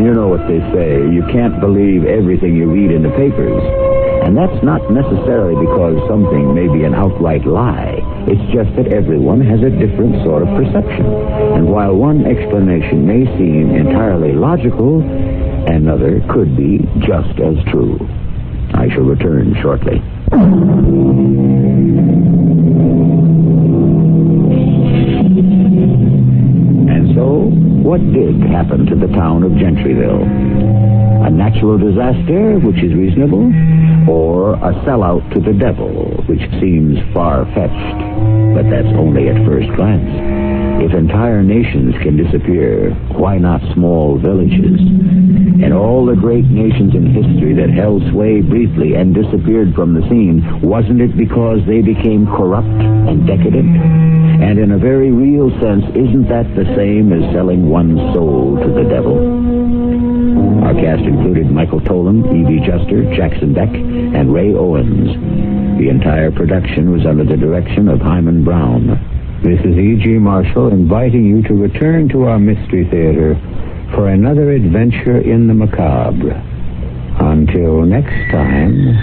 You know what they say, you can't believe everything you read in the papers. And that's not necessarily because something may be an outright lie. It's just that everyone has a different sort of perception. And while one explanation may seem entirely logical, another could be just as true. I shall return shortly. And so, what did happen to the town of Gentryville? A natural disaster, which is reasonable, or a sellout to the devil, which seems far-fetched, but that's only at first glance. If entire nations can disappear, why not small villages? And all the great nations in history that held sway briefly and disappeared from the scene, wasn't it because they became corrupt and decadent? And in a very real sense, isn't that the same as selling one's soul to the devil? Our cast included Michael Tolan, E.B. Juster, Jackson Beck, and Ray Owens. The entire production was under the direction of Hyman Brown. This is E.G. Marshall inviting you to return to our Mystery Theater for another adventure in the macabre. Until next time...